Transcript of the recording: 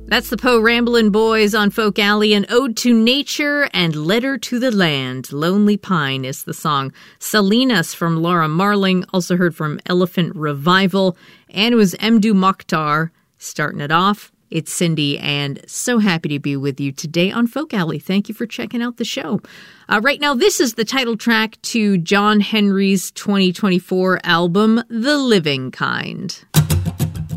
That's the Poe Ramblin' Boys on Folk Alley, an ode to nature and letter to the land. Lonely Pine is the song. Salinas from Laura Marling, also heard from Elephant Revival. And it was Mdou Moctar starting it off. It's Cindy, and so happy to be with you today on Folk Alley. Thank you for checking out the show. Right now, this is the title track to John Henry's 2024 album, The Living Kind.